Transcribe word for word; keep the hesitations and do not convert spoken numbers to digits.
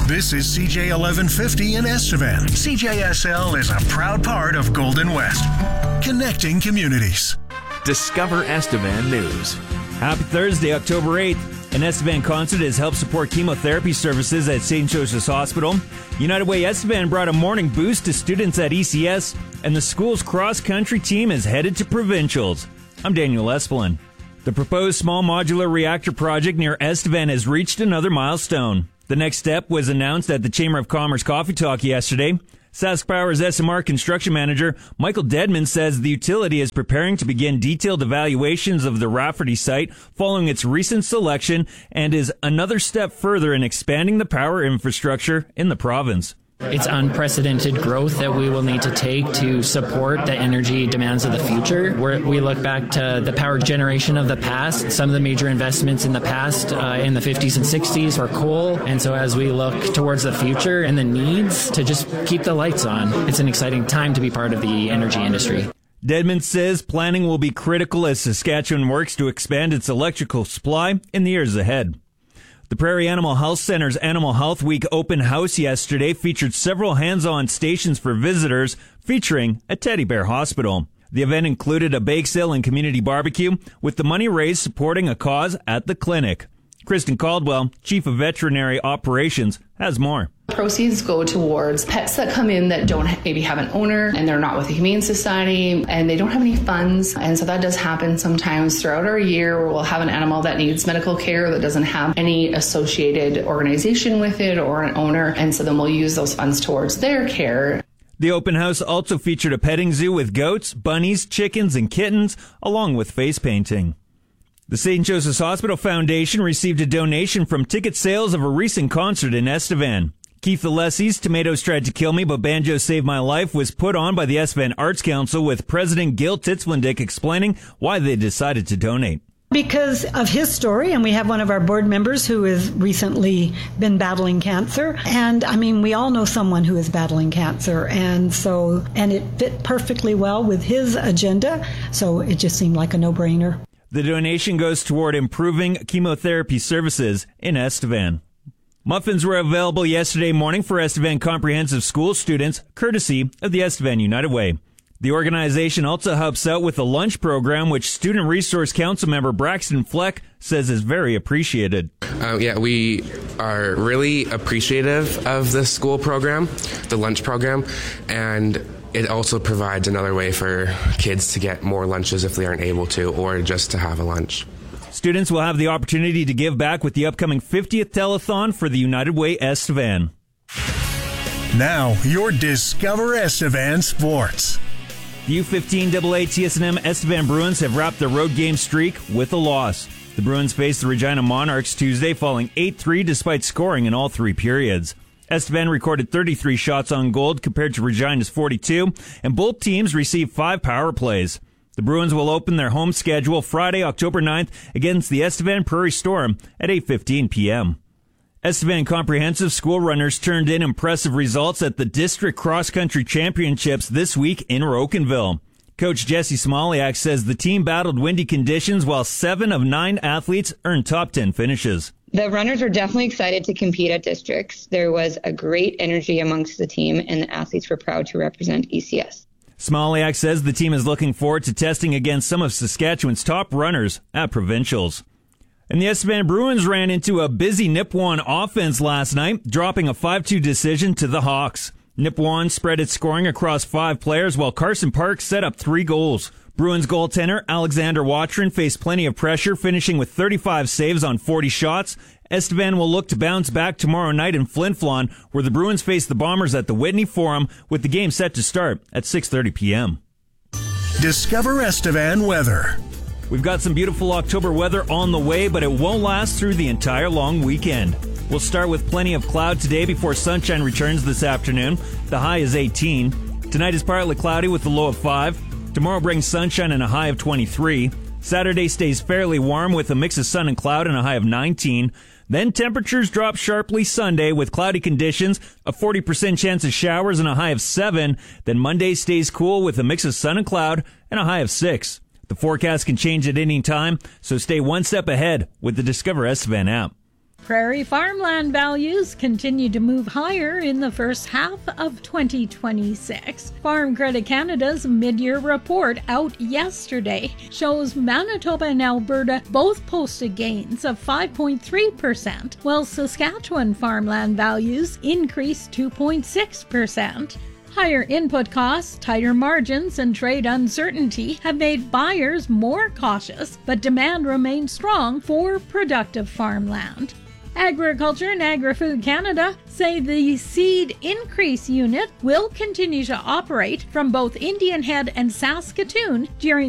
This is C J eleven fifty in Estevan. C J S L is a proud part of Golden West, connecting communities. Discover Estevan News. Happy Thursday, October eighth. An Estevan concert has helped support chemotherapy services at Saint Joseph's Hospital. United Way Estevan brought a morning boost to students at E C S, and the school's cross-country team is headed to provincials. I'm Daniel Espelin. The proposed small modular reactor project near Estevan has reached another milestone. The next step was announced at the Chamber of Commerce Coffee Talk yesterday. SaskPower's S M R construction manager, Michael Dedman, says the utility is preparing to begin detailed evaluations of the Rafferty site following its recent selection and is another step further in expanding the power infrastructure in the province. It's unprecedented growth that we will need to take to support the energy demands of the future. We're, we look back to the power generation of the past. Some of the major investments in the past, uh, in the fifties and sixties, were coal. And so as we look towards the future and the needs to just keep the lights on, it's an exciting time to be part of the energy industry. Dedman says planning will be critical as Saskatchewan works to expand its electrical supply in the years ahead. The Prairie Animal Health Center's Animal Health Week open house yesterday featured several hands-on stations for visitors featuring a teddy bear hospital. The event included a bake sale and community barbecue, with the money raised supporting a cause at the clinic. Kristen Caldwell, Chief of Veterinary Operations, has more. Proceeds go towards pets that come in that don't maybe have an owner and they're not with the Humane Society and they don't have any funds. And so that does happen sometimes throughout our year where we'll have an animal that needs medical care that doesn't have any associated organization with it or an owner. And so then we'll use those funds towards their care. The open house also featured a petting zoo with goats, bunnies, chickens, and kittens, along with face painting. The Saint Joseph's Hospital Foundation received a donation from ticket sales of a recent concert in Estevan. Keith Alessi's Tomatoes Tried to Kill Me, but Banjo Saved My Life was put on by the Estevan Arts Council, with President Gil Titzlendick explaining why they decided to donate. Because of his story, and we have one of our board members who has recently been battling cancer. And I mean, we all know someone who is battling cancer. And so, and it fit perfectly well with his agenda. So it just seemed like a no-brainer. The donation goes toward improving chemotherapy services in Estevan. Muffins were available yesterday morning for Estevan Comprehensive School students, courtesy of the Estevan United Way. The organization also helps out with a lunch program, which Student Resource Council member Braxton Fleck says is very appreciated. Uh, yeah, we are really appreciative of the school program, the lunch program, and it also provides another way for kids to get more lunches if they aren't able to, or just to have a lunch. Students will have the opportunity to give back with the upcoming fiftieth telethon for the United Way Estevan. Now, your Discover Estevan Sports. The U fifteen A A T S and M Estevan Bruins have wrapped their road game streak with a loss. The Bruins faced the Regina Monarchs Tuesday, falling eight three despite scoring in all three periods. Estevan recorded thirty-three shots on goal compared to Regina's forty-two, and both teams received five power plays. The Bruins will open their home schedule Friday, October ninth against the Estevan Prairie Storm at eight fifteen p.m. Estevan Comprehensive School runners turned in impressive results at the District Cross Country Championships this week in Rocanville. Coach Jesse Smoliak says the team battled windy conditions while seven of nine athletes earned top ten finishes. The runners were definitely excited to compete at districts. There was a great energy amongst the team, and the athletes were proud to represent E C S. Smoliak says the team is looking forward to testing against some of Saskatchewan's top runners at provincials. And the Estevan Bruins ran into a busy Nipawin offense last night, dropping a five two decision to the Hawks. Nipawin spread its scoring across five players, while Carson Park set up three goals. Bruins goaltender Alexander Watrin faced plenty of pressure, finishing with thirty-five saves on forty shots. Estevan will look to bounce back tomorrow night in Flin Flon, where the Bruins face the Bombers at the Whitney Forum, with the game set to start at six thirty p.m. Discover Estevan weather. We've got some beautiful October weather on the way, but it won't last through the entire long weekend. We'll start with plenty of cloud today before sunshine returns this afternoon. The high is eighteen. Tonight is partly cloudy with a low of five. Tomorrow brings sunshine and a high of twenty-three. Saturday stays fairly warm with a mix of sun and cloud and a high of nineteen. Then temperatures drop sharply Sunday with cloudy conditions, a forty percent chance of showers and a high of seven. Then Monday stays cool with a mix of sun and cloud and a high of six. The forecast can change at any time, so stay one step ahead with the Discover Estevan app. Prairie farmland values continue to move higher in the first half of twenty twenty-six. Farm Credit Canada's mid-year report out yesterday shows Manitoba and Alberta both posted gains of five point three percent, while Saskatchewan farmland values increased two point six percent. Higher input costs, tighter margins, and trade uncertainty have made buyers more cautious, but demand remains strong for productive farmland. Agriculture and Agri-Food Canada say the Seed Increase Unit will continue to operate from both Indian Head and Saskatoon during